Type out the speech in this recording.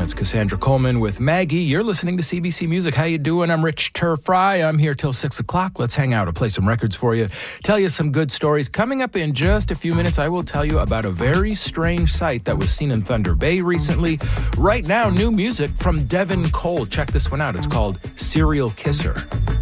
It's Cassandra Coleman with Maggie. You're listening to CBC Music. How you doing? I'm Rich Turfry. I'm here till 6 o'clock. Let's hang out. I'll play some records for you, tell you some good stories. Coming up in just a few minutes, I will tell you about a very strange sight that was seen in Thunder Bay recently. Right now, new music from Devin Cole. Check this one out. It's called Serial Kisser.